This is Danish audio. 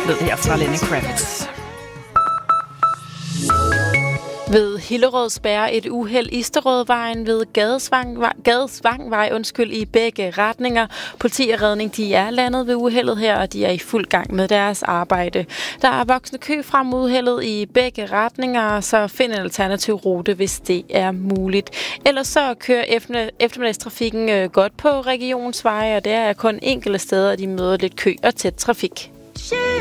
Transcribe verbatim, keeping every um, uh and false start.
lød her fra Lenny Kravitz. Ved Hillerød spærrer et uheld Isterødvejen ved Gadesvangvej, Gadesvangvej undskyld, i begge retninger. Politi og redning de er landet ved uheldet her, og de er i fuld gang med deres arbejde. Der er voksende kø frem mod uheldet i begge retninger, så find en alternativ rute, hvis det er muligt. Ellers så kører eftermiddagstrafikken godt på regionsveje, og der er kun enkelte steder, de møder lidt kø og tæt trafik.